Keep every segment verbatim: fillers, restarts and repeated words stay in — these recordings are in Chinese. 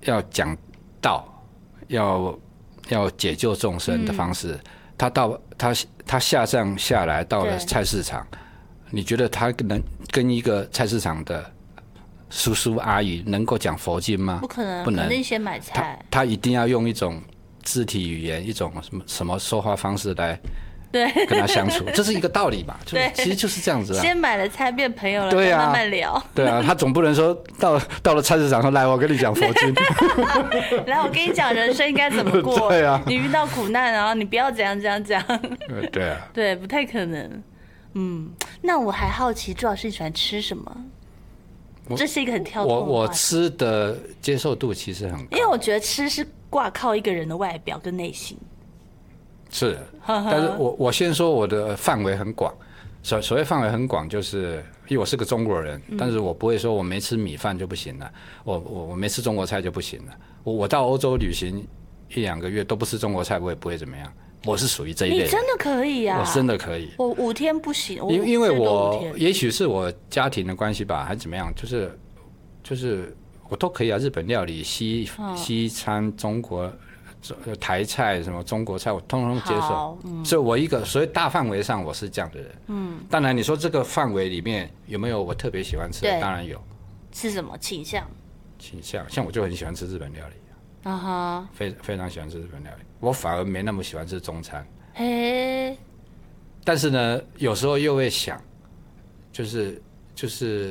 要讲道，要要解救众生的方式，嗯、他到他他下葬下来到了菜市场，你觉得他能跟一个菜市场的叔叔阿姨能够讲佛经吗？ 不可能， 不能， 肯定先买菜。 他, 他一定要用一种肢体语言，一种什么什么说话方式来。 对， 跟他相处，这是一个道理嘛？对，其实就是这样子啊。 先买了菜变朋友了， 对啊， 慢慢聊。 对啊，他总不能说到到了菜市场说来，我跟你讲佛经， 来，我跟你讲人生应该怎么过。 对啊， 你遇到苦难，然后你不要怎样怎样讲。 对啊， 对，不太可能。嗯，那我还好奇，朱老师你喜欢吃什么？这是一个很跳脱的话题。 我我吃的接受度其实很高， 因为我觉得吃是挂靠一个人的外表跟内心。 是，但是我我先说我的范围很广，所所谓范围很广，就是因为我是个中国人，嗯、但是我不会说我没吃米饭就不行了，我我我没吃中国菜就不行了，我我到欧洲旅行一两个月都不吃中国菜，我也不会怎么样，我是属于这一类的。 你真的可以啊？ 我真的可以， 我五天不行， 因因为我也许是我家庭的关系吧，还是怎么样，就是就是我都可以啊，日本料理、西西餐、中国。台菜什么中国菜我通通接受，嗯、所以我一个所以大范围上我是这样的人。嗯，当然你说这个范围里面有没有我特别喜欢吃的？当然有。 是什么倾向？ 倾向，像我就很喜欢吃日本料理。 啊哈， 非非常喜欢吃日本料理，我反而没那么喜欢吃中餐。 嘿， 但是呢，有时候又会想，就是就是，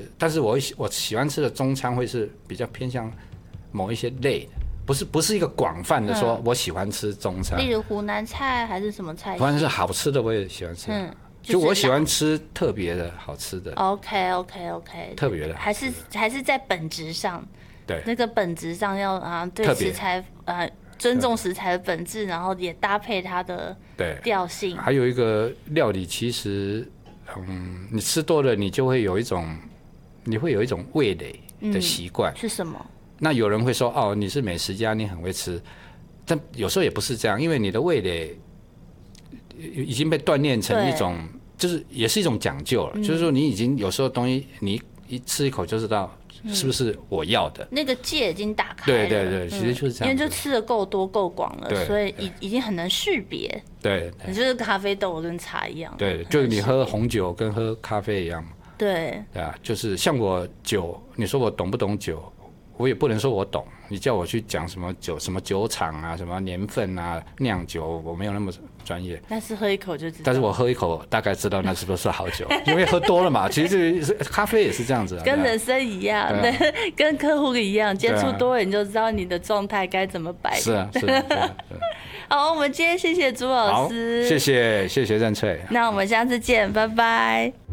但是我我喜欢吃的中餐会是比较偏向某一些类的。不是不是一个广泛的说，我喜欢吃中餐， 例如湖南菜还是什么菜？ 反正是好吃的我也喜欢吃，嗯，就我喜欢吃特别的好吃的。 OK OK OK， 特别的， 还是还是在本质上， 对， 那个本质上要啊对食材呃尊重食材的本质，然后也搭配它的调性。 还有一个料理，其实嗯，你吃多了，你就会有一种，你会有一种味蕾的习惯、 嗯。是什么？ 那有人会说哦，你是美食家，你很会吃，但有时候也不是这样，因为你的味蕾已经被锻炼成一种，就是也是一种讲究了、嗯，就是说你已经有时候东西你一吃一口就知道是不是我要的，嗯、 那个界已经打开了。 对对对，其实就是这样、嗯， 因为就吃的够多够广了，所以已已经很难识别。 对， 你就是咖啡豆跟茶一样。 对，就你喝红酒跟喝咖啡一样嘛。 对。 对啊，就是像我酒，你说我懂不懂酒？我也不能说我懂，你叫我去讲什么酒、什么酒厂啊、什么年份啊、酿酒，我没有那么专业。 但是喝一口就知道。 但是我喝一口，大概知道那是不是好酒，因为喝多了嘛。其实这咖啡也是这样子、啊， 跟人生一样，对、啊，跟客户一样，接触多了你就知道你的状态该怎么摆。 是啊，是啊。是啊是啊好，我们今天谢谢朱老师， 谢谢谢谢任翠。 那我们下次见，拜拜。